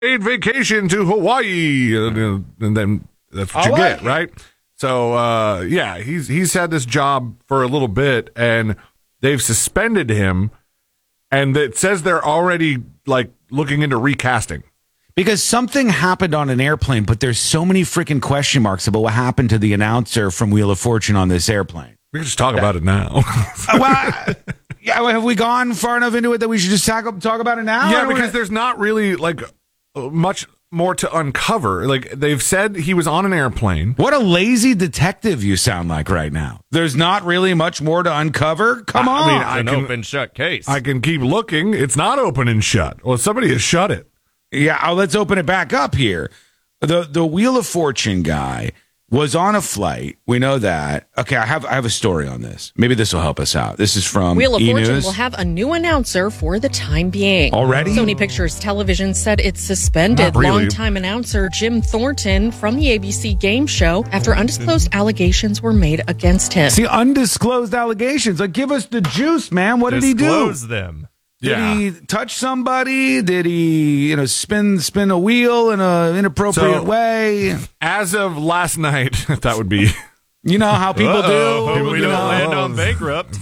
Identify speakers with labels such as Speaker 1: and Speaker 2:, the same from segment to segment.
Speaker 1: paid vacation to Hawaii, and then that's what you get, right? So yeah, he's had this job for a little bit, and they've suspended him, and it says they're already like looking into recasting.
Speaker 2: Because something happened on an airplane, but there's so many freaking question marks about what happened to the announcer from Wheel of Fortune on this airplane.
Speaker 1: We can just talk about it now.
Speaker 2: Well, yeah, have we gone far enough into it that we should just talk about it now?
Speaker 1: Yeah, because there's not really like much more to uncover. Like they've said he was on an airplane.
Speaker 2: What a lazy detective you sound like right now. There's not really much more to uncover. Come on.
Speaker 1: I mean,
Speaker 3: It's an open shut case.
Speaker 1: I can keep looking. It's not open and shut. Well, somebody has shut it.
Speaker 2: Yeah, let's open it back up here. The Wheel of Fortune guy was on a flight. We know that. Okay, I have a story on this. Maybe this will help us out. This is from
Speaker 4: Wheel of Fortune
Speaker 2: E-News.
Speaker 4: will have a new announcer for the time being.
Speaker 2: Already?
Speaker 4: Sony Pictures Television said it suspended
Speaker 1: Not really.
Speaker 4: longtime announcer Jim Thornton from the ABC game show after undisclosed allegations were made against him.
Speaker 2: See, undisclosed allegations. Like, give us the juice, man. What did he do?
Speaker 3: Disclose them.
Speaker 2: Did he touch somebody? Did he, spin a wheel in an inappropriate way?
Speaker 1: As of last night, that would be...
Speaker 2: You know how people do.
Speaker 3: We
Speaker 2: you
Speaker 3: don't
Speaker 2: know.
Speaker 3: land on bankrupt.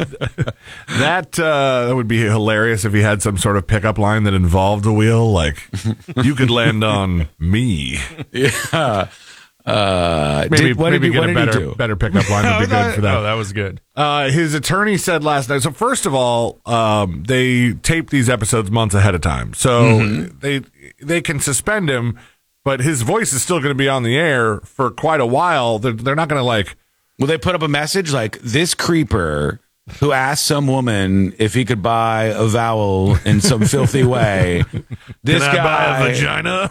Speaker 1: That would be hilarious if he had some sort of pickup line that involved a wheel. Like, you could land on me.
Speaker 2: Yeah.
Speaker 1: Maybe
Speaker 2: What did
Speaker 1: get
Speaker 2: he
Speaker 1: a
Speaker 2: do?
Speaker 1: better pickup line would be good for that.
Speaker 3: Oh, that was good.
Speaker 1: His attorney said last night. So first of all, they tape these episodes months ahead of time, so they can suspend him, but his voice is still going to be on the air for quite a while. They're not going to like.
Speaker 2: Will they put up a message like, this creeper who asked some woman if he could buy a vowel in some filthy way? This
Speaker 1: Can I
Speaker 2: guy,
Speaker 1: buy a vagina?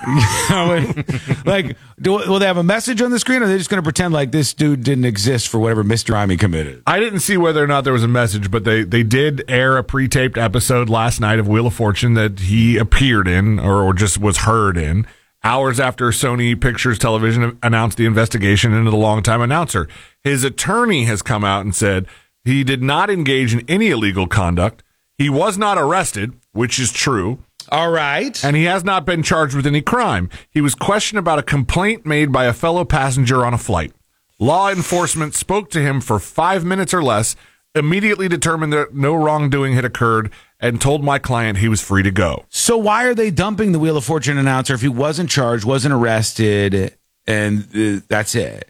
Speaker 2: Will they have a message on the screen, or are they just going to pretend like this dude didn't exist for whatever miscrime he committed?
Speaker 1: I didn't see whether or not there was a message, but they did air a pre-taped episode last night of Wheel of Fortune that he appeared in or just was heard in, hours after Sony Pictures Television announced the investigation into the longtime announcer. His attorney has come out and said he did not engage in any illegal conduct. He was not arrested, which is true.
Speaker 2: All right.
Speaker 1: And he has not been charged with any crime. He was questioned about a complaint made by a fellow passenger on a flight. Law enforcement spoke to him for 5 minutes or less, immediately determined that no wrongdoing had occurred, and told my client he was free to go.
Speaker 2: So why are they dumping the Wheel of Fortune announcer if he wasn't charged, wasn't arrested, and that's it?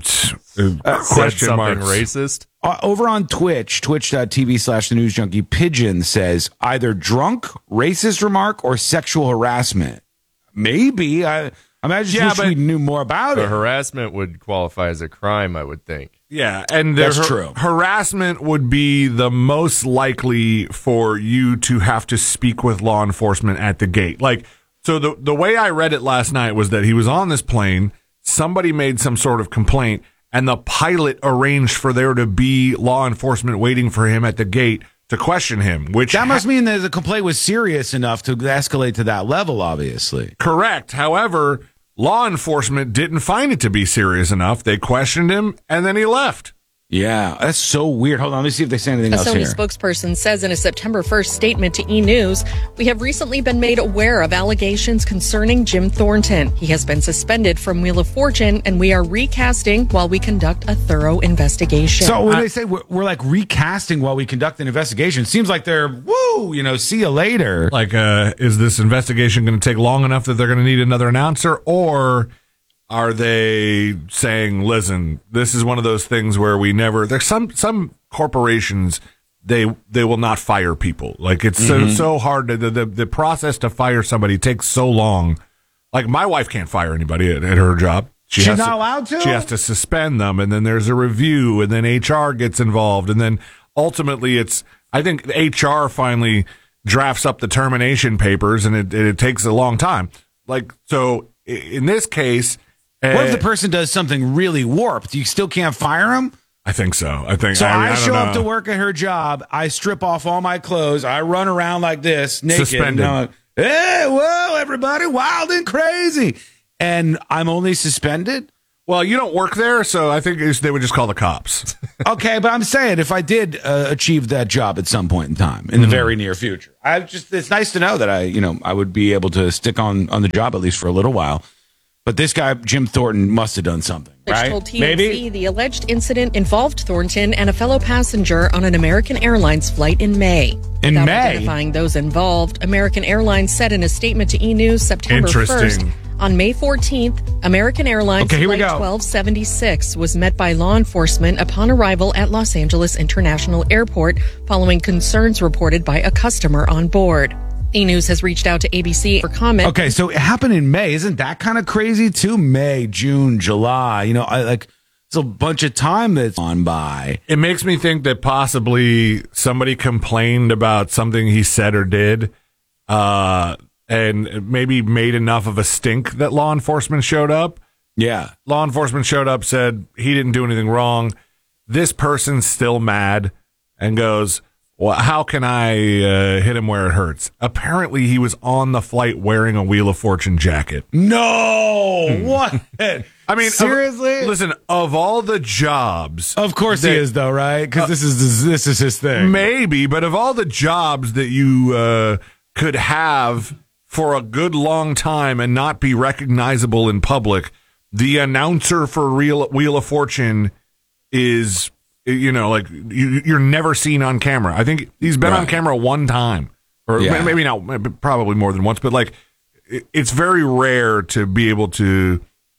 Speaker 3: Said
Speaker 1: Question
Speaker 3: something
Speaker 1: marks.
Speaker 3: racist.
Speaker 2: Over on Twitch, twitch.tv/the news junkie, Pigeon says either drunk, racist remark, or sexual harassment. Maybe. I imagine we knew more about
Speaker 3: The
Speaker 2: it.
Speaker 3: harassment would qualify as a crime, I would think.
Speaker 1: Yeah, and
Speaker 2: That's true.
Speaker 1: Harassment would be the most likely for you to have to speak with law enforcement at the gate. Like, so the way I read it last night was that he was on this plane, somebody made some sort of complaint, and the pilot arranged for there to be law enforcement waiting for him at the gate to question him, which
Speaker 2: That must mean that the complaint was serious enough to escalate to that level, obviously.
Speaker 1: correct. However, law enforcement didn't find it to be serious enough. They questioned him, and then he left.
Speaker 2: Yeah, that's so weird. Hold on, let me see if they say anything
Speaker 4: A
Speaker 2: else
Speaker 4: Sony
Speaker 2: here.
Speaker 4: spokesperson says in a September 1st statement to E! "We have recently been made aware of allegations concerning Jim Thornton. He has been suspended from Wheel of Fortune, and we are recasting while we conduct a thorough investigation."
Speaker 2: So when they say we're like recasting while we conduct an investigation, seems like they're, see you later.
Speaker 1: Like, is this investigation going to take long enough that they're going to need another announcer, or are they saying, listen, this is one of those things where we never, there's some corporations, they will not fire people. Like, it's so hard to, the process to fire somebody takes so long. Like, my wife can't fire anybody at her job.
Speaker 2: She's not allowed to?
Speaker 1: She has to suspend them, and then there's a review, and then HR gets involved, and then ultimately I think HR finally drafts up the termination papers, and it takes a long time. Like, so in this case,
Speaker 2: What if the person does something really warped? You still can't fire him?
Speaker 1: I think so. I think
Speaker 2: So I
Speaker 1: don't
Speaker 2: show
Speaker 1: know.
Speaker 2: up to work at her job. I strip off all my clothes. I run around like this, naked.
Speaker 1: Suspended.
Speaker 2: And I'm like, hey, whoa, everybody, wild and crazy. And I'm only suspended?
Speaker 1: Well, you don't work there, so I think they would just call the cops.
Speaker 2: Okay, but I'm saying if I did achieve that job at some point in time in the very near future, it's nice to know that I would be able to stick on the job at least for a little while. But this guy, Jim Thornton, must have done something, right?
Speaker 4: Told TMZ the alleged incident involved Thornton and a fellow passenger on an American Airlines flight in May. Without identifying those involved, American Airlines said in a statement to E! News September 1st, on May 14th, American Airlines Flight 1276 was met by law enforcement upon arrival at Los Angeles International Airport following concerns reported by a customer on board. E! News has reached out to ABC for comment.
Speaker 2: Okay, so it happened in May. Isn't that kind of crazy too? May, June, July. It's a bunch of time that's gone by.
Speaker 1: It makes me think that possibly somebody complained about something he said or did, and maybe made enough of a stink that law enforcement showed up.
Speaker 2: Yeah.
Speaker 1: Law enforcement showed up, said he didn't do anything wrong. This person's still mad and goes, well, how can I hit him where it hurts? Apparently, he was on the flight wearing a Wheel of Fortune jacket.
Speaker 2: No! What?
Speaker 1: I mean,
Speaker 2: seriously?
Speaker 1: Listen, of all the jobs...
Speaker 2: Of course he is, though, right? Because this is his thing.
Speaker 1: Maybe, but of all the jobs that you could have for a good long time and not be recognizable in public, the announcer for Wheel of Fortune is... you're never seen on camera. I think he's been on camera one time, or maybe not, probably more than once. But it's very rare to be able to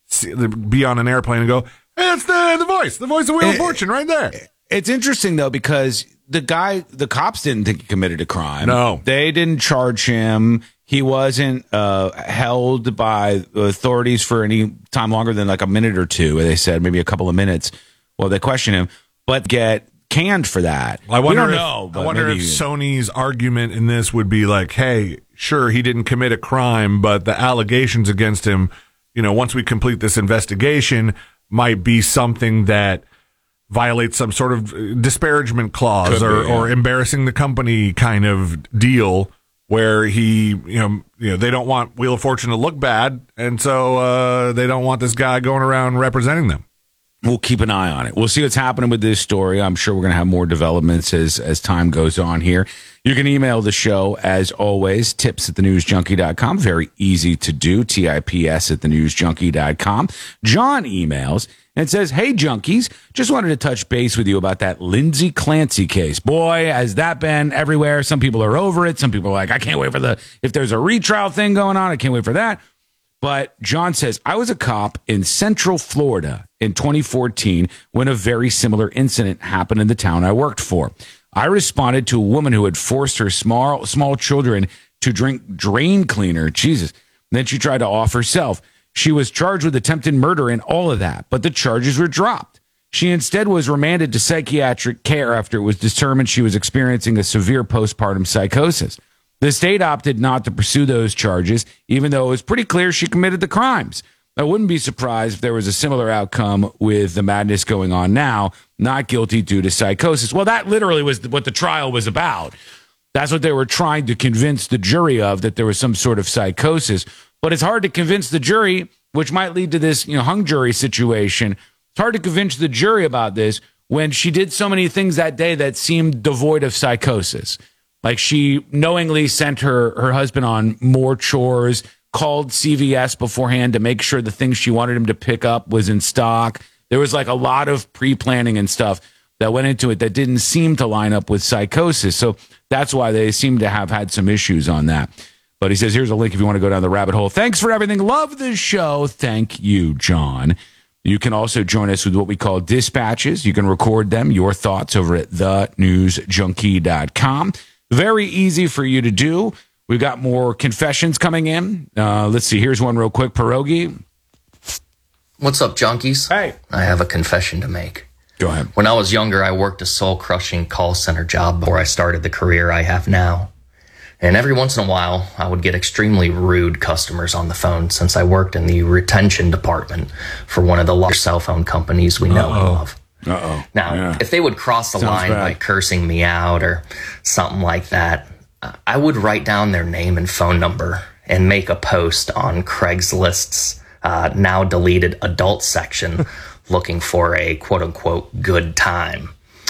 Speaker 1: be on an airplane and go, "Hey, it's the voice of Wheel of Fortune right there."
Speaker 2: It's interesting though because the cops didn't think he committed a crime.
Speaker 1: No,
Speaker 2: they didn't charge him. He wasn't held by authorities for any time longer than like a minute or two. They said maybe a couple of minutes. Well, they questioned him. But get canned for that.
Speaker 1: I wonder if Sony's argument in this would be like, hey, sure, he didn't commit a crime, but the allegations against him, once we complete this investigation, might be something that violates some sort of disparagement clause or embarrassing the company kind of deal where he, they don't want Wheel of Fortune to look bad, and so they don't want this guy going around representing them.
Speaker 2: We'll keep an eye on it. We'll see what's happening with this story. I'm sure we're going to have more developments as time goes on here. You can email the show, as always, tips@thenewsjunkie.com. Very easy to do, tips@thenewsjunkie.com. John emails and says, hey, junkies, just wanted to touch base with you about that Lindsay Clancy case. Boy, has that been everywhere. Some people are over it. Some people are like, I can't wait for if there's a retrial thing going on, I can't wait for that. But John says, I was a cop in Central Florida in 2014 when a very similar incident happened in the town I worked for. I responded to a woman who had forced her small children to drink drain cleaner. Jesus. And then she tried to off herself. She was charged with attempted murder and all of that, but the charges were dropped. She instead was remanded to psychiatric care after it was determined she was experiencing a severe postpartum psychosis. The state opted not to pursue those charges, even though it was pretty clear she committed the crimes. I wouldn't be surprised if there was a similar outcome with the madness going on now, not guilty due to psychosis. Well, that literally was what the trial was about. That's what they were trying to convince the jury of, that there was some sort of psychosis. But it's hard to convince the jury, which might lead to this hung jury situation. It's hard to convince the jury about this when she did so many things that day that seemed devoid of psychosis. Like she knowingly sent her husband on more chores, called CVS beforehand to make sure the things she wanted him to pick up was in stock. There was like a lot of pre-planning and stuff that went into it that didn't seem to line up with psychosis. So that's why they seem to have had some issues on that. But he says, here's a link if you want to go down the rabbit hole. Thanks for everything. Love the show. Thank you, John. You can also join us with what we call dispatches. You can record them, your thoughts, over at thenewsjunkie.com. Very easy for you to do. We've got more confessions coming in. Let's see. Here's one real quick. Pierogi.
Speaker 5: What's up, junkies?
Speaker 2: Hey.
Speaker 5: I have a confession to make.
Speaker 2: Go ahead.
Speaker 5: When I was younger, I worked a soul-crushing call center job before I started the career I have now. And every once in a while, I would get extremely rude customers on the phone since I worked in the retention department for one of the large cell phone companies we know and love. Now, if they would cross the line by cursing me out or something like that, I would write down their name and phone number and make a post on Craigslist's now deleted adult section looking for a quote-unquote good time.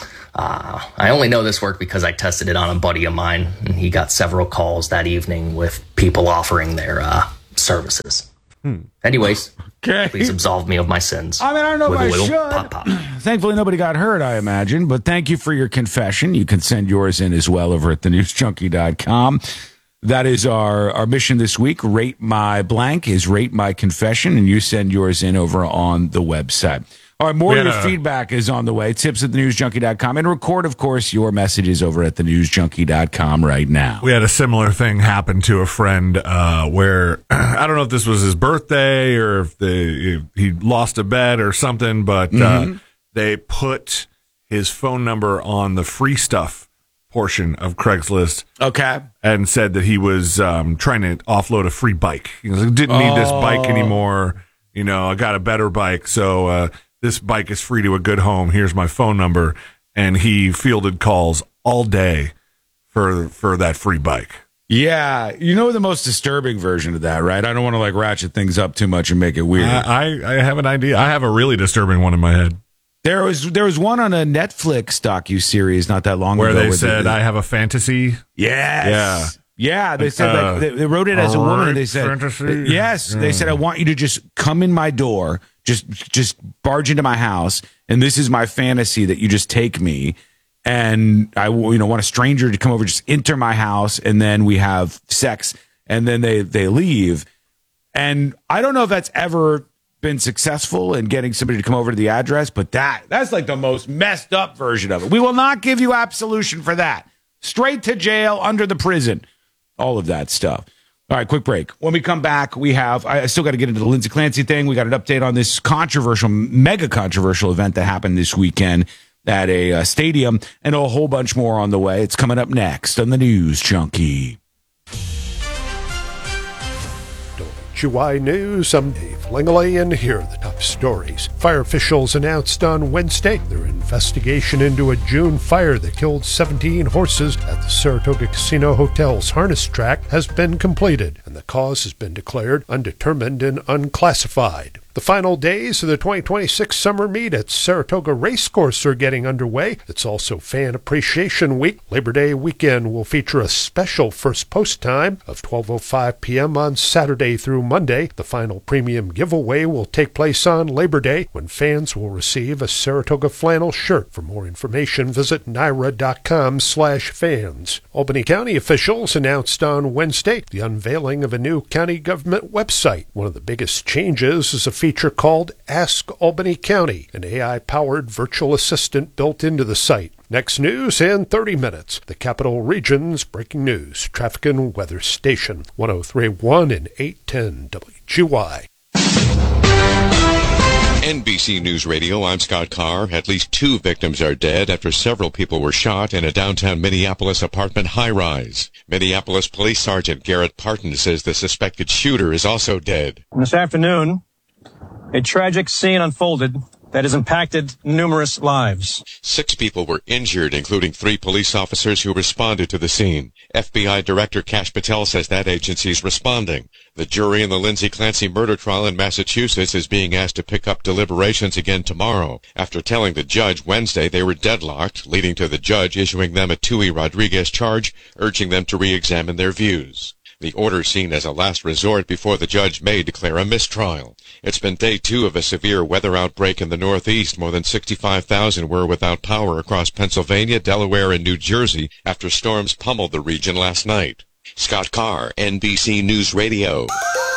Speaker 5: I only know this worked because I tested it on a buddy of mine, and he got several calls that evening with people offering their services. Anyways,
Speaker 2: Okay.
Speaker 5: please absolve me of my sins.
Speaker 2: I mean, I don't know if I
Speaker 5: Wiggle,
Speaker 2: should.
Speaker 5: wiggle, pop, pop.
Speaker 2: Thankfully, nobody got hurt, I imagine. But thank you for your confession. You can send yours in as well over at thenewsjunkie.com. That is our mission this week. Rate My Blank is Rate My Confession, and you send yours in over on the website. All right, more of your feedback is on the way. Tips at thenewsjunkie.com. And record, of course, your messages over at thenewsjunkie.com right now.
Speaker 1: We had a similar thing happen to a friend where I don't know if this was his birthday or if he lost a bet or something, but they put his phone number on the free stuff portion of Craigslist.
Speaker 2: Okay.
Speaker 1: And said that he was trying to offload a free bike. He was like, didn't need this bike anymore. You know, I got a better bike, so this bike is free to a good home. Here's my phone number. And he fielded calls all day for that free bike.
Speaker 2: Yeah. You know the most disturbing version of that, right? I don't want to, like, ratchet things up too much and make it weird.
Speaker 1: I have an idea. I have a really disturbing one in my head.
Speaker 2: There was one on a Netflix docu-series not that long
Speaker 1: where
Speaker 2: ago.
Speaker 1: They said, I have a fantasy.
Speaker 2: Yes. Yeah. They said, like, they wrote it as a woman, and they said,
Speaker 1: fantasy.
Speaker 2: yes. They said, I want you to just come in my door, just barge into my house, and this is my fantasy that you just take me, and I want a stranger to come over, just enter my house, and then we have sex, and then they leave. And I don't know if that's ever been successful in getting somebody to come over to the address, but that's like the most messed up version of it. We will not give you absolution for that. Straight to jail, under the prison, all of that stuff. All right, quick break. When we come back, I still got to get into the Lindsay Clancy thing. We got an update on this mega controversial event that happened this weekend at a stadium, and a whole bunch more on the way. It's coming up next on the News Junkie.
Speaker 6: WGY News, I'm Dave Langley, and here are the top stories. Fire officials announced on Wednesday their investigation into a June fire that killed 17 horses at the Saratoga Casino Hotel's harness track has been completed, and the cause has been declared undetermined and unclassified. The final days of the 2026 summer meet at Saratoga Racecourse are getting underway. It's also Fan Appreciation Week. Labor Day weekend will feature a special first post time of 12:05 p.m. on Saturday through Monday. The final premium giveaway will take place on Labor Day, when fans will receive a Saratoga flannel shirt. For more information, visit NYRA.com/fans. Albany County officials announced on Wednesday the unveiling of a new county government website. One of the biggest changes is a feature called Ask Albany County, an AI-powered virtual assistant built into the site. Next news in 30 minutes. The Capital Region's breaking news, traffic and weather station, 103.1 and 810 WGY.
Speaker 7: NBC News Radio, I'm Scott Carr. At least 2 victims are dead after several people were shot in a downtown Minneapolis apartment high-rise. Minneapolis Police Sergeant Garrett Parton says the suspected shooter is also dead.
Speaker 8: This afternoon, a tragic scene unfolded that has impacted numerous lives.
Speaker 7: 6 people were injured, including 3 police officers who responded to the scene. FBI Director Kash Patel says that agency is responding. The jury in the Lindsay Clancy murder trial in Massachusetts is being asked to pick up deliberations again tomorrow, after telling the judge Wednesday they were deadlocked, leading to the judge issuing them a Tui Rodriguez charge, urging them to re-examine their views. The order seen as a last resort before the judge may declare a mistrial. It's been day 2 of a severe weather outbreak in the Northeast. More than 65,000 were without power across Pennsylvania, Delaware, and New Jersey after storms pummeled the region last night. Scott Carr, NBC News Radio.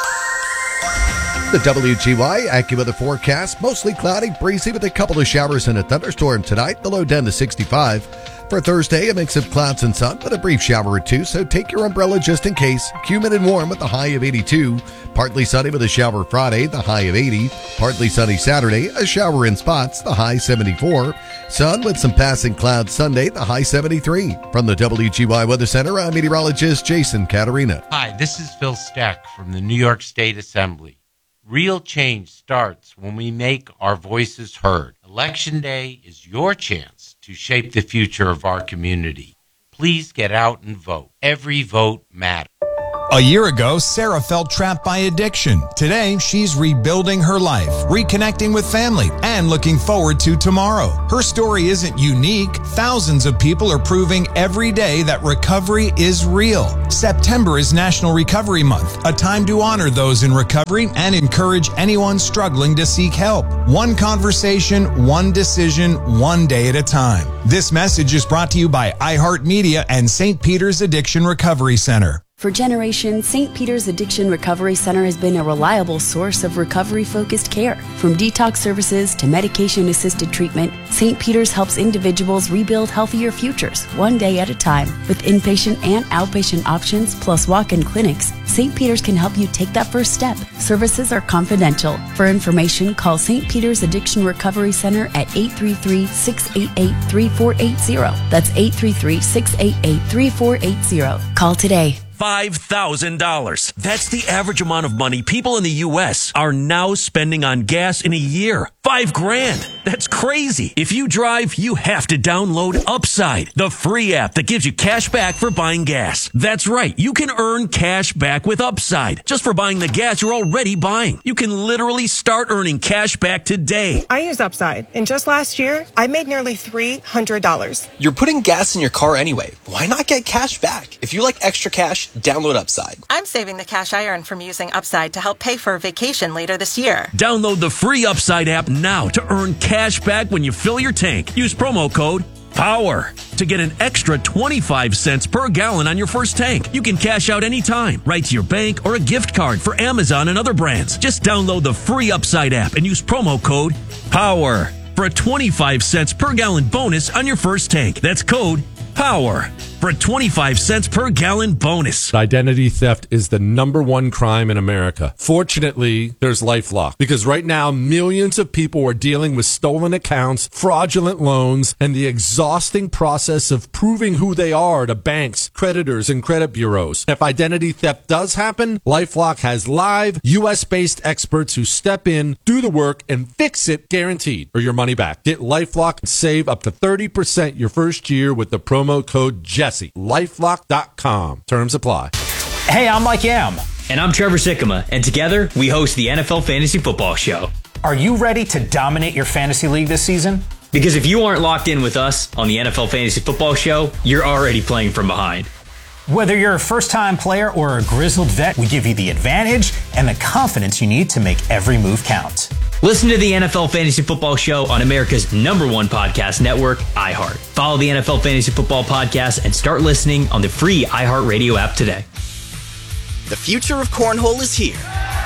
Speaker 9: The WGY AccuWeather forecast, mostly cloudy, breezy with a couple of showers and a thunderstorm tonight, the low down to 65. For Thursday, a mix of clouds and sun, but a brief shower or two, so take your umbrella just in case. Humid and warm with the high of 82. Partly sunny with a shower Friday, the high of 80. Partly sunny Saturday, a shower in spots, the high 74. Sun with some passing clouds Sunday, the high 73. From the WGY Weather Center, I'm meteorologist Jason Caterina.
Speaker 10: Hi, this is Phil Steck from the New York State Assembly. Real change starts when we make our voices heard. Election Day is your chance to shape the future of our community. Please get out and vote. Every vote matters.
Speaker 11: A year ago, Sarah felt trapped by addiction. Today, she's rebuilding her life, reconnecting with family, and looking forward to tomorrow. Her story isn't unique. Thousands of people are proving every day that recovery is real. September is National Recovery Month, a time to honor those in recovery and encourage anyone struggling to seek help. One conversation, one decision, one day at a time. This message is brought to you by iHeartMedia and St. Peter's Addiction Recovery Center.
Speaker 12: For generations, St. Peter's Addiction Recovery Center has been a reliable source of recovery-focused care. From detox services to medication-assisted treatment, St. Peter's helps individuals rebuild healthier futures, one day at a time. With inpatient and outpatient options, plus walk-in clinics, St. Peter's can help you take that first step. Services are confidential. For information, call St. Peter's Addiction Recovery Center at 833-688-3480. That's 833-688-3480. Call today.
Speaker 13: $5,000. That's the average amount of money people in the U.S. are now spending on gas in a year. $5,000. That's crazy. If you drive, you have to download Upside, the free app that gives you cash back for buying gas. That's right. You can earn cash back with Upside just for buying the gas you're already buying. You can literally start earning cash back today.
Speaker 14: I use Upside, and just last year, I made nearly $300.
Speaker 15: You're putting gas in your car anyway. Why not get cash back? If you like extra cash, download Upside.
Speaker 14: I'm saving the cash I earn from using Upside to help pay for a vacation later this year.
Speaker 13: Download the free Upside app now to earn cash back when you fill your tank. Use promo code POWER to get an extra 25 cents per gallon on your first tank. You can cash out anytime, right to your bank or a gift card for Amazon and other brands. Just download the free Upside app and use promo code POWER for a 25 cents per gallon bonus on your first tank. That's code POWER for a 25 cents per gallon bonus.
Speaker 16: Identity theft is the #1 crime in America. Fortunately, there's LifeLock, because right now millions of people are dealing with stolen accounts, fraudulent loans, and the exhausting process of proving who they are to banks, creditors, and credit bureaus. If identity theft does happen, LifeLock has live US-based experts who step in, do the work, and fix it, guaranteed, or your money back. Get LifeLock and save up to 30% your first year with the promo code Jesse. LifeLock.com. Terms apply.
Speaker 17: Hey, I'm Mike Yam. And I'm Trevor Sikkema. And together, we host the NFL Fantasy Football Show. Are you ready to dominate your fantasy league this season? Because if you aren't locked in with us on the NFL Fantasy Football Show, you're already playing from behind. Whether you're a first-time player or a grizzled vet, we give you the advantage and the confidence you need to make every move count. Listen to the NFL Fantasy Football Show on America's #1 podcast network, iHeart. Follow the NFL Fantasy Football Podcast and start listening on the free iHeartRadio app today.
Speaker 18: The future of cornhole is here.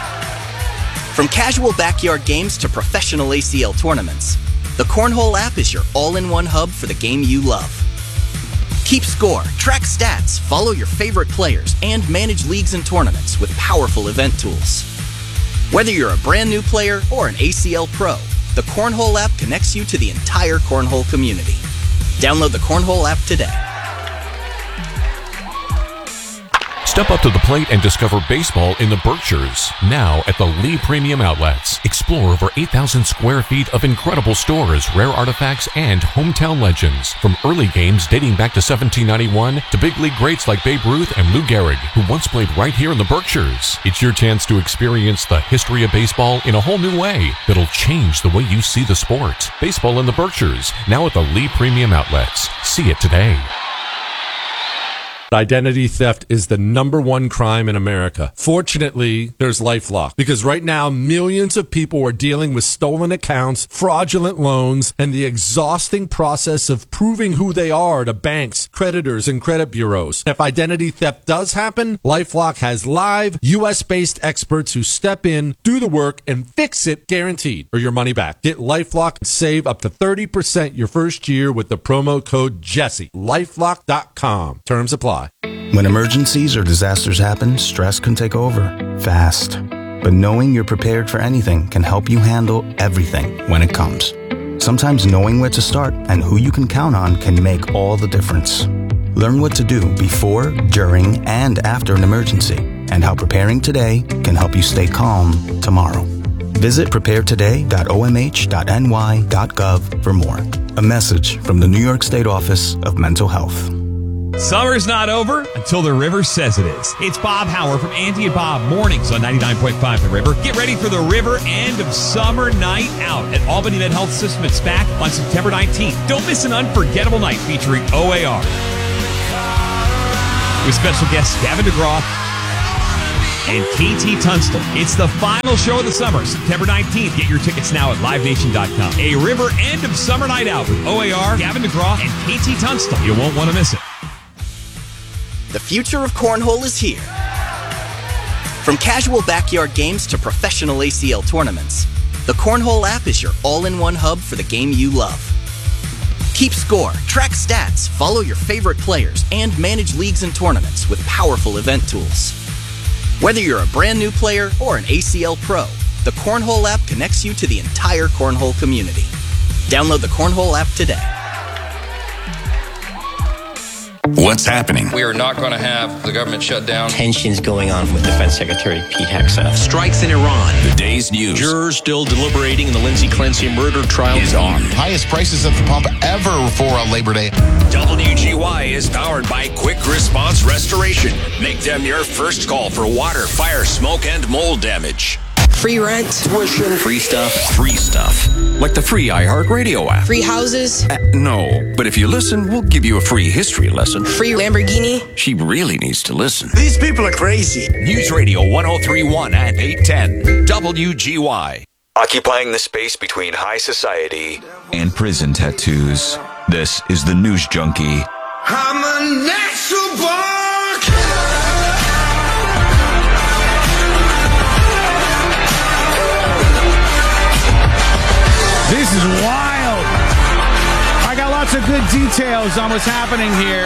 Speaker 18: From casual backyard games to professional ACL tournaments, the Cornhole app is your all-in-one hub for the game you love. Keep score, track stats, follow your favorite players, and manage leagues and tournaments with powerful event tools. Whether you're a brand new player or an ACL pro, the Cornhole app connects you to the entire Cornhole community. Download the Cornhole app today.
Speaker 19: Step up to the plate and discover baseball in the Berkshires. Now at the Lee Premium Outlets. Explore over 8,000 square feet of incredible stores, rare artifacts, and hometown legends. From early games dating back to 1791 to big league greats like Babe Ruth and Lou Gehrig, who once played right here in the Berkshires. It's your chance to experience the history of baseball in a whole new way that'll change the way you see the sport. Baseball in the Berkshires, now at the Lee Premium Outlets. See it today.
Speaker 16: Identity theft is the #1 crime in America. Fortunately, there's LifeLock, because right now millions of people are dealing with stolen accounts, fraudulent loans, and the exhausting process of proving who they are to banks, creditors, and credit bureaus. If identity theft does happen, LifeLock has live US-based experts who step in, do the work, and fix it, guaranteed, or your money back. Get LifeLock and save up to 30% your first year with the promo code Jesse. LifeLock.com. Terms apply.
Speaker 20: When emergencies or disasters happen, stress can take over fast. But knowing you're prepared for anything can help you handle everything when it comes. Sometimes knowing where to start and who you can count on can make all the difference. Learn what to do before, during, and after an emergency, and how preparing today can help you stay calm tomorrow. Visit preparetoday.omh.ny.gov for more. A message from the New York State Office of Mental Health.
Speaker 21: Summer's not over until the river says it is. It's Bob Howard from Auntie and Bob Mornings on 99.5 The River. Get ready for the River End of Summer Night Out at Albany Med Health System at SPAC on September 19th. Don't miss an unforgettable night featuring OAR. With special guests Gavin DeGraw and KT Tunstall. It's the final show of the summer, September 19th. Get your tickets now at livenation.com. A River End of Summer Night Out with OAR, Gavin DeGraw, and KT Tunstall. You won't want to miss it.
Speaker 18: The future of cornhole is here. From casual backyard games to professional ACL tournaments, the Cornhole app is your all-in-one hub for the game you love. Keep score, track stats, follow your favorite players, and manage leagues and tournaments with powerful event tools. Whether you're a brand new player or an ACL pro, the Cornhole app connects you to the entire cornhole community. Download the Cornhole app today.
Speaker 22: What's happening?
Speaker 23: We are not going to have the government shut down.
Speaker 24: Tensions going on with Defense Secretary Pete Hegseth.
Speaker 22: Strikes in Iran. The day's news.
Speaker 25: Jurors still deliberating in the Lindsay Clancy murder trial
Speaker 22: is on.
Speaker 26: Highest prices at the pump ever for a Labor Day.
Speaker 22: WGY is powered by Quick Response Restoration. Make them your first call for water, fire, smoke, and mold damage.
Speaker 27: Free rent, tuition,
Speaker 24: free stuff.
Speaker 22: Free stuff. Like the free iHeartRadio app.
Speaker 27: Free houses.
Speaker 22: No, but if you listen, we'll give you a free history lesson.
Speaker 27: Free Lamborghini.
Speaker 22: She really needs to listen.
Speaker 27: These people are crazy.
Speaker 22: News Radio 1031 at 810. WGY.
Speaker 28: Occupying the space between high society and prison tattoos. This is the News Junkie.
Speaker 29: I'm a natural born killer.
Speaker 2: This is wild. I got lots of good details on what's happening here.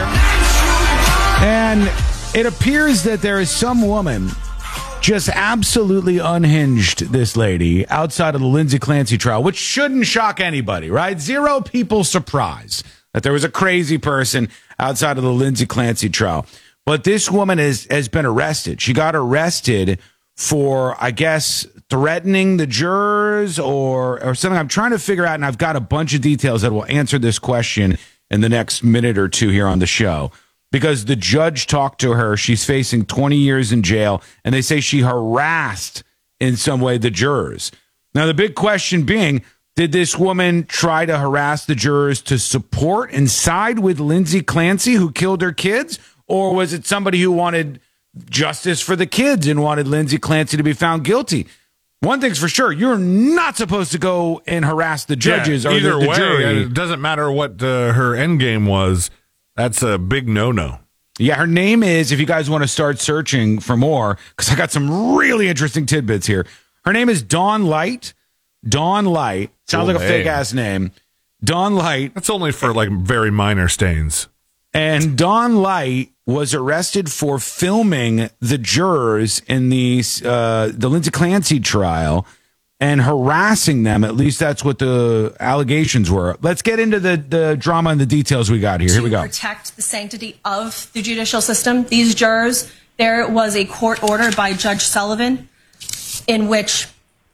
Speaker 2: And it appears that there is some woman just absolutely unhinged this lady outside of the Lindsay Clancy trial, which shouldn't shock anybody, right? Zero people surprised that there was a crazy person outside of the Lindsay Clancy trial. But this woman has been arrested. She got arrested for, I guess, threatening the jurors or something. I'm trying to figure out, and I've got a bunch of details that will answer this question in the next minute or two here on the show. Because the judge talked to her. She's facing 20 years in jail, and they say she harassed in some way the jurors. Now, the big question being, did this woman try to harass the jurors to support and side with Lindsay Clancy, who killed her kids? Or was it somebody who wanted justice for the kids and wanted Lindsay Clancy to be found guilty? One thing's for sure, you're not supposed to go and harass the judges or
Speaker 1: either
Speaker 2: the
Speaker 1: way,
Speaker 2: jury.
Speaker 1: It doesn't matter what her end game was. That's a big no-no.
Speaker 2: Yeah, her name is, if you guys want to start searching for more, because I got some really interesting tidbits here. Her name is Dawn Light. Dawn Light. Sounds like a fake-ass name. Dawn Light.
Speaker 1: That's only for, like, very minor stains.
Speaker 2: And Dawn Light was arrested for filming the jurors in the Lindsay Clancy trial and harassing them. At least that's what the allegations were. Let's get into the drama and the details we got here. Here we go.
Speaker 30: To protect the sanctity of the judicial system, these jurors, there was a court order by Judge Sullivan in which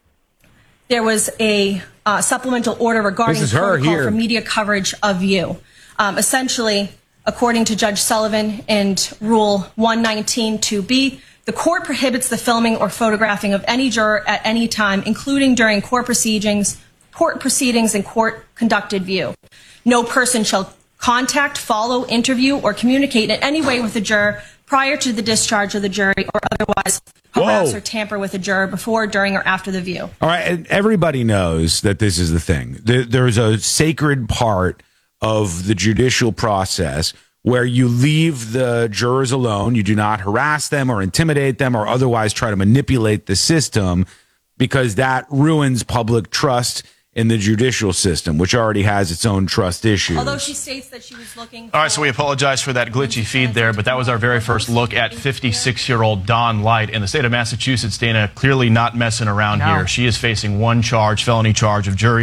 Speaker 30: there was a supplemental order regarding protocol for media coverage of you. Essentially, according to Judge Sullivan and Rule 119(2)B, the court prohibits the filming or photographing of any juror at any time, including during court proceedings, and court-conducted view. No person shall contact, follow, interview, or communicate in any way with the juror prior to the discharge of the jury or otherwise harass or tamper with a juror before, during, or after the view.
Speaker 2: All right, and everybody knows that this is the thing. There's a sacred part of the judicial process where you leave the jurors alone. You do not harass them or intimidate them or otherwise try to manipulate the system, because that ruins public trust in the judicial system, which already has its own trust issues.
Speaker 30: Although she states that she was looking...
Speaker 31: All right, so we apologize for that glitchy feed there, but that was our very first look at 56-year-old Dawn Light. In the state of Massachusetts, Dana, clearly not messing around here. She is facing one charge, felony charge of jury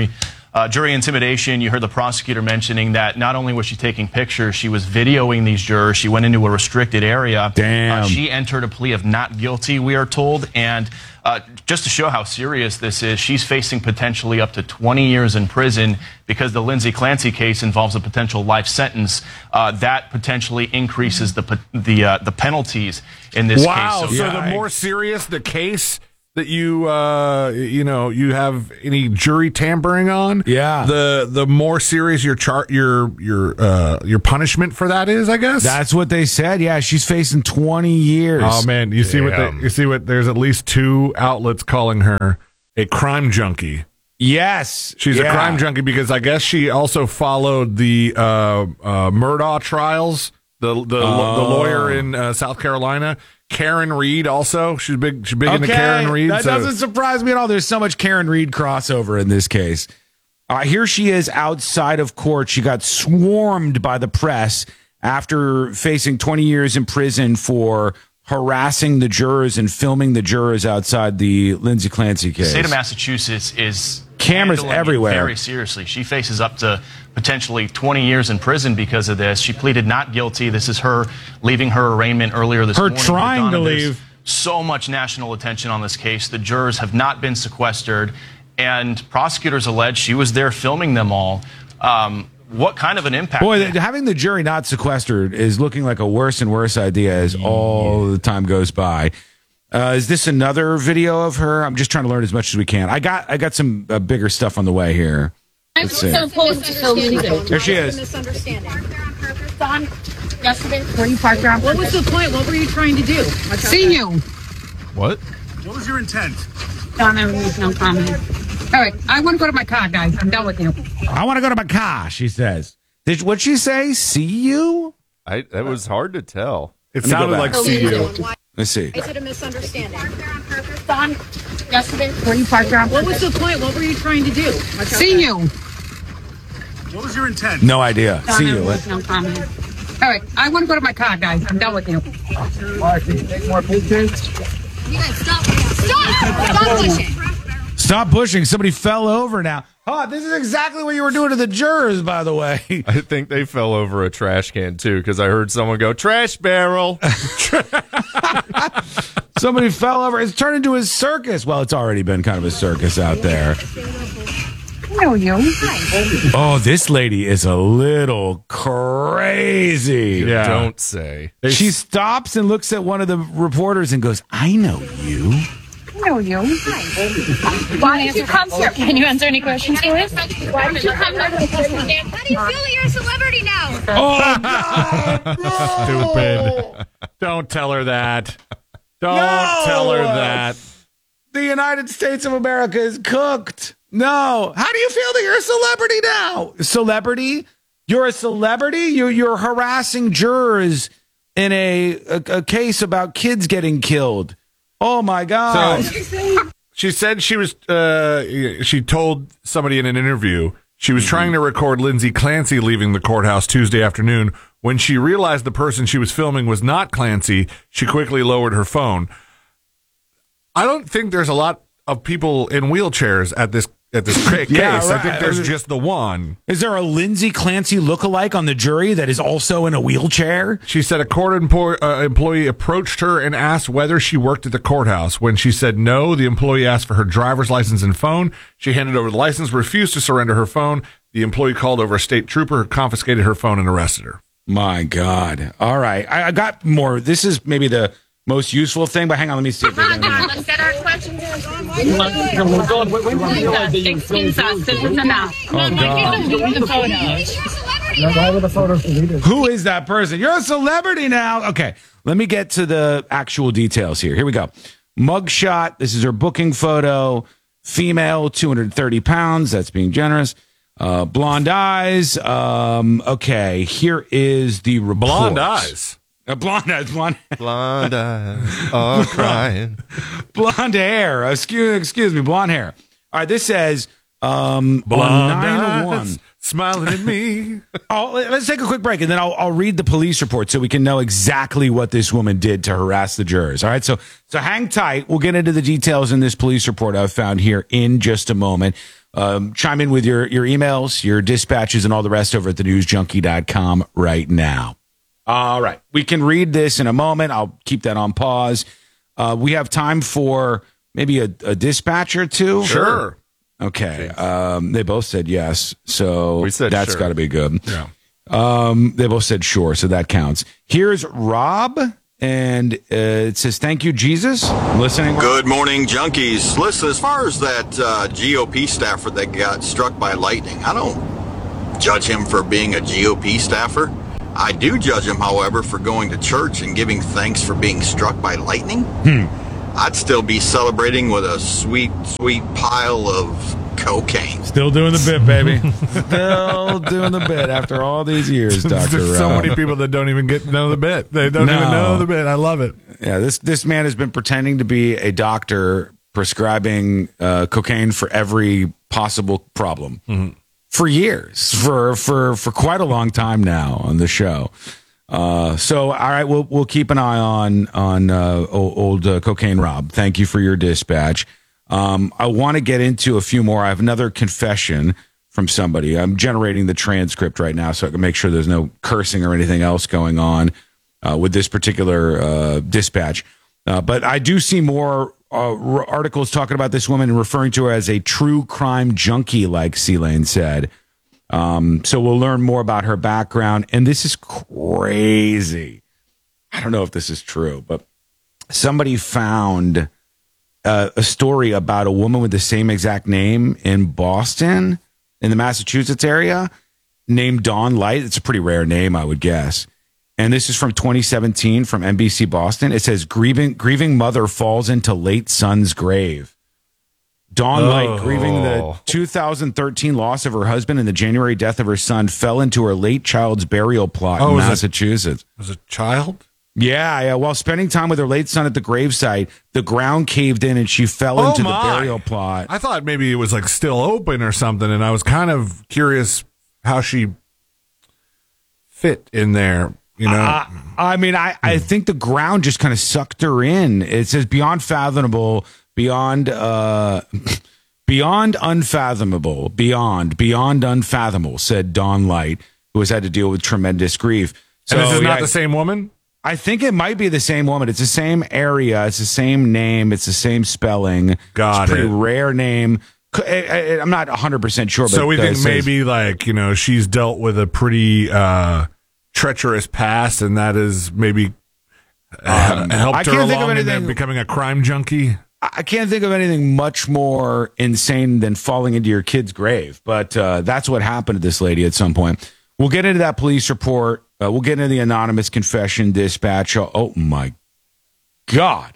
Speaker 31: Jury intimidation, you heard the prosecutor mentioning that not only was she taking pictures, she was videoing these jurors. She went into a restricted area.
Speaker 2: Damn.
Speaker 31: She entered a plea of not guilty, we are told. And just to show how serious this is, she's facing potentially up to 20 years in prison because the Lindsay Clancy case involves a potential life sentence. That potentially increases the penalties in this case.
Speaker 1: Wow. So the more serious the case that you have any jury tampering on, the more serious your punishment for that is, I guess.
Speaker 2: That's what they said. Yeah, she's facing 20 years.
Speaker 1: Oh man, you see what there's at least 2 outlets calling her a crime junkie.
Speaker 2: Yes,
Speaker 1: she's a crime junkie because I guess she also followed the Murdaugh trials. The lawyer in South Carolina. Karen Reed also. She's big into Karen Reed.
Speaker 2: That doesn't surprise me at all. There's so much Karen Reed crossover in this case. Here she is outside of court. She got swarmed by the press after facing 20 years in prison for harassing the jurors and filming the jurors outside the Lindsay Clancy case.
Speaker 31: The state of Massachusetts is
Speaker 2: cameras everywhere.
Speaker 31: Very seriously. She faces up to potentially 20 years in prison because of this. She pleaded not guilty. This is her leaving her arraignment earlier this morning.
Speaker 2: Her trying to leave.
Speaker 31: So much national attention on this case. The jurors have not been sequestered, and prosecutors allege she was there filming them all. What kind of an impact?
Speaker 2: Boy, having the jury not sequestered is looking like a worse and worse idea as all the time goes by. Is this another video of her? I'm just trying to learn as much as we can. I got some bigger stuff on the way here. Let's see. There she is.
Speaker 3: Yesterday, where you parked around. What was the point? What were you trying to do? See you.
Speaker 1: What?
Speaker 3: What was your intent? No comment. All right, I want to go to my car, guys. I'm done with you.
Speaker 2: I want to go to my car, she says. What'd she say? See you?
Speaker 4: That was hard to tell.
Speaker 1: It sounded like see you.
Speaker 2: Let's see.
Speaker 3: Is it a misunderstanding? Don, yesterday, where you parked around. What was the point? What were you trying to do? See you.
Speaker 21: What was your intent?
Speaker 2: No idea. See you.
Speaker 3: No comment. All right, I want to go to my car, guys. I'm done with you.
Speaker 21: Take more pictures.
Speaker 3: You guys, stop pushing.
Speaker 2: Stop pushing. Somebody fell over now. Oh, this is exactly what you were doing to the jurors, by the way.
Speaker 4: I think they fell over a trash can, too, because I heard someone go, trash barrel.
Speaker 2: Somebody fell over. It's turned into a circus. Well, it's already been kind of a circus out there.
Speaker 3: No, you.
Speaker 2: Oh, this lady is a little crazy.
Speaker 4: Yeah. Don't say.
Speaker 2: She stops and looks at one of the reporters and goes, I know you.
Speaker 3: No, you.
Speaker 5: Why did you come here? Can you answer any questions for us?
Speaker 3: Why did you come here? How do you feel that you're a celebrity now?
Speaker 2: Oh, God.
Speaker 1: Stupid. Don't tell her that. Don't tell her that.
Speaker 2: The United States of America is cooked. No. How do you feel that you're a celebrity now? Celebrity? You're a celebrity? You're harassing jurors in a case about kids getting killed. Oh, my God.
Speaker 1: So, she said she was, she told somebody in an interview she was trying to record Lindsay Clancy leaving the courthouse Tuesday afternoon. When she realized the person she was filming was not Clancy, she quickly lowered her phone. I don't think there's a lot of people in wheelchairs at this case.
Speaker 2: Yeah, right.
Speaker 1: I think there's just the one.
Speaker 2: Is there a Lindsay Clancy lookalike on the jury that is also in a wheelchair?
Speaker 1: She said a court employee approached her and asked whether she worked at the courthouse. When she said no, the employee asked for her driver's license and phone. She handed over the license, refused to surrender her phone. The employee called over a state trooper who confiscated her phone and arrested her.
Speaker 2: My God. All right. I got more. This is maybe the most useful thing, but hang on. Let me see if there's anything else.
Speaker 3: Let's get our questions in.
Speaker 5: 16 sauce. Sit in the mouth.
Speaker 2: Oh, God.
Speaker 3: The
Speaker 2: Who is that person? You're a celebrity now. Okay. Let me get to the actual details here. Here we go. Mugshot. This is her booking photo. Female, 230 pounds. That's being generous. Blonde eyes. Okay. Here is the report.
Speaker 1: Blonde eyes.
Speaker 2: Blonde eyes.
Speaker 4: Blonde eyes are crying.
Speaker 2: Blonde hair. Excuse me. Blonde hair. All right. This says
Speaker 1: blonde
Speaker 2: eyes
Speaker 1: smiling at me.
Speaker 2: Let's take a quick break, and then I'll read the police report so we can know exactly what this woman did to harass the jurors. All right. So hang tight. We'll get into the details in this police report I've found here in just a moment. Chime in with your emails, your dispatches, and all the rest over at thenewsjunkie.com right now. All right. We can read this in a moment. I'll keep that on pause. We have time for maybe a dispatch or two.
Speaker 1: Sure.
Speaker 2: Okay. They both said yes. So that's
Speaker 4: sure.
Speaker 2: got to be good.
Speaker 1: Yeah.
Speaker 2: They both said sure. So that counts. Here's Rob. And it says, thank you, Jesus. I'm listening.
Speaker 6: Good morning, junkies. Listen, as far as that GOP staffer that got struck by lightning, I don't judge him for being a GOP staffer. I do judge him, however, for going to church and giving thanks for being struck by lightning. I'd still be celebrating with a sweet, sweet pile of cocaine.
Speaker 1: Still doing the bit, baby.
Speaker 2: Still doing the bit after all these years, Dr.
Speaker 1: There's so many people that don't even know the bit. They don't even know the bit. I love it.
Speaker 2: Yeah, this man has been pretending to be a doctor prescribing cocaine for every possible problem for years, for quite a long time now on the show. So, all right, we'll keep an eye on old Cocaine Rob. Thank you for your dispatch. I want to get into a few more. I have another confession from somebody. I'm generating the transcript right now so I can make sure there's no cursing or anything else going on with this particular dispatch. But I do see more articles talking about this woman and referring to her as a true crime junkie, like C-Lane said. So we'll learn more about her background. And this is crazy. I don't know if this is true, but somebody found a story about a woman with the same exact name in Boston, in the Massachusetts area, named Dawn Light. It's a pretty rare name, I would guess. And this is from 2017 from NBC Boston. It says, grieving mother falls into late son's grave. Dawn Light, grieving the 2013 loss of her husband and the January death of her son, fell into her late child's burial plot in Massachusetts.
Speaker 1: Was it child?
Speaker 2: Yeah. While spending time with her late son at the gravesite, the ground caved in and she fell into the burial plot.
Speaker 1: I thought maybe it was like still open or something, and I was kind of curious how she fit in there. You know,
Speaker 2: I think the ground just kind of sucked her in. It says beyond unfathomable, beyond unfathomable, said Dawn Light, who has had to deal with tremendous grief.
Speaker 1: So and this is not the same woman?
Speaker 2: I think it might be the same woman. It's the same area. It's the same name. It's the same spelling. It's a pretty rare name. I'm not 100% sure. But
Speaker 1: so we think maybe she's dealt with a pretty treacherous past, and that has maybe helped her along in becoming a crime junkie.
Speaker 2: I can't think of anything much more insane than falling into your kid's grave, but that's what happened to this lady at some point. We'll get into that police report. We'll get into the anonymous confession dispatch. Oh my God.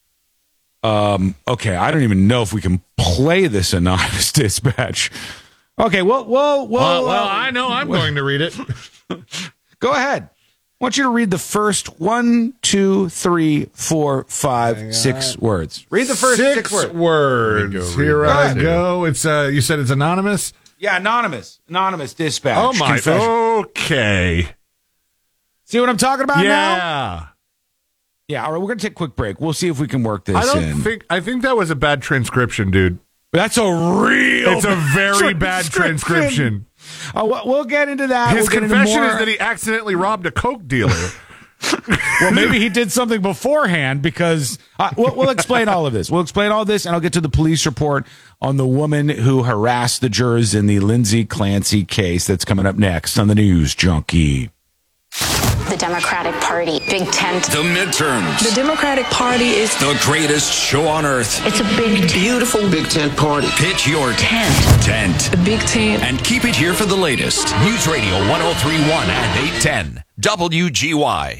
Speaker 2: Okay, I don't even know if we can play this anonymous dispatch. Okay, well,
Speaker 1: I know I'm going to read it.
Speaker 2: Go ahead. I want you to read the first 1, 2, 3, 4, 5, 6 words. Read the first 6
Speaker 1: words. Here I go. It's you said it's anonymous?
Speaker 2: Yeah, anonymous dispatch.
Speaker 1: Oh my.
Speaker 2: Confession.
Speaker 1: Okay.
Speaker 2: See what I'm talking about
Speaker 1: now?
Speaker 2: Yeah. All right, we're gonna take a quick break. We'll see if we can work this in.
Speaker 1: I think that was a bad transcription, dude.
Speaker 2: That's
Speaker 1: It's a very bad transcription.
Speaker 2: We'll get into that.
Speaker 1: His confession is that he accidentally robbed a coke dealer.
Speaker 2: Well, maybe he did something beforehand because we'll explain all of this. We'll explain all this, and I'll get to the police report on the woman who harassed the jurors in the Lindsay Clancy case. That's coming up next on the News Junkie.
Speaker 7: The Democratic Party, Big Tent.
Speaker 22: The midterms.
Speaker 27: The Democratic Party is
Speaker 22: the greatest show on earth.
Speaker 27: It's a big, beautiful Big Tent party.
Speaker 22: Pitch your tent.
Speaker 27: The Big Tent.
Speaker 22: And keep it here for the latest. News Radio 1031 and 810. WGY.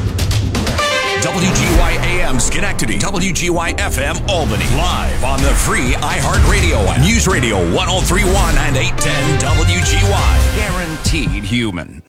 Speaker 22: WGY AM Schenectady. WGY FM Albany. Live on the free iHeartRadio app. News Radio 1031 and 810 WGY. Guaranteed human.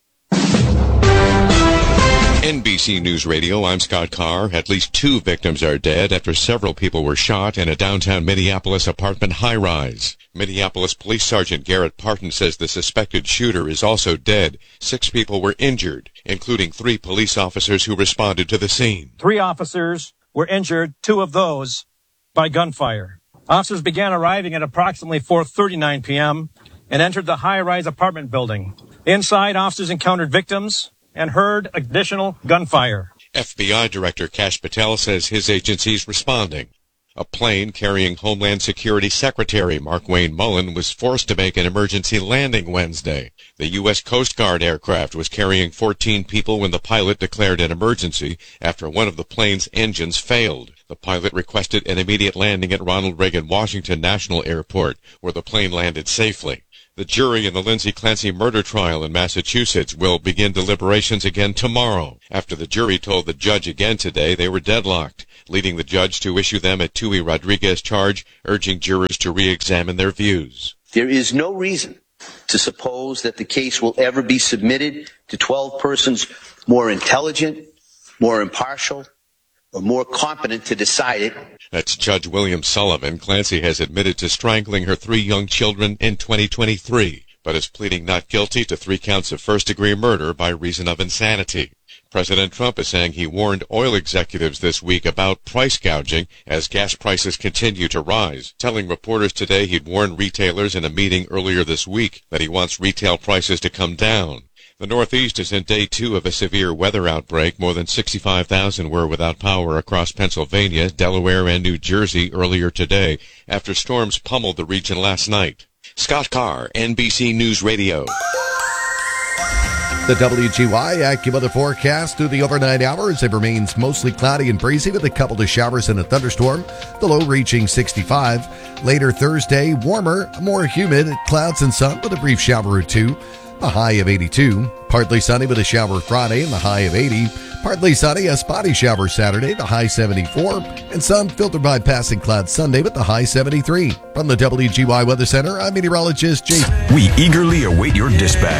Speaker 8: NBC News Radio, I'm Scott Carr. At least 2 victims are dead after several people were shot in a downtown Minneapolis apartment high-rise. Minneapolis Police Sergeant Garrett Parton says the suspected shooter is also dead. 6 people were injured, including 3 police officers who responded to the scene.
Speaker 9: 3 officers were injured, 2 of those by gunfire. Officers began arriving at approximately 4:39 p.m. and entered the high-rise apartment building. Inside, officers encountered victims and heard additional gunfire.
Speaker 8: FBI Director Kash Patel says his agency's responding. A plane carrying Homeland Security Secretary Mark Wayne Mullen was forced to make an emergency landing Wednesday. The U.S. Coast Guard aircraft was carrying 14 people when the pilot declared an emergency after one of the plane's engines failed. The pilot requested an immediate landing at Ronald Reagan Washington National Airport, where the plane landed safely. The jury in the Lindsay Clancy murder trial in Massachusetts will begin deliberations again tomorrow. After the jury told the judge again today, they were deadlocked, leading the judge to issue them a Tui Rodriguez charge, urging jurors to re-examine their views.
Speaker 10: There is no reason to suppose that the case will ever be submitted to 12 persons more intelligent, more impartial, or more competent to decide it.
Speaker 8: That's Judge William Sullivan. Clancy has admitted to strangling her 3 young children in 2023, but is pleading not guilty to 3 counts of first-degree murder by reason of insanity. President Trump is saying he warned oil executives this week about price gouging as gas prices continue to rise, telling reporters today he'd warned retailers in a meeting earlier this week that he wants retail prices to come down. The Northeast is in day 2 of a severe weather outbreak. More than 65,000 were without power across Pennsylvania, Delaware, and New Jersey earlier today after storms pummeled the region last night. Scott Carr, NBC News Radio.
Speaker 11: The WGY AccuWeather forecast through the overnight hours. It remains mostly cloudy and breezy with a couple of showers and a thunderstorm. The low reaching 65. Later Thursday, warmer, more humid, clouds and sun with a brief shower or 2. A high of 82. Partly sunny with a shower Friday and the high of 80. Partly sunny, a spotty shower Saturday, the high 74. And sun filtered by passing clouds Sunday with the high 73. From the WGY Weather Center, I'm meteorologist Jason.
Speaker 28: We eagerly await your dispatch.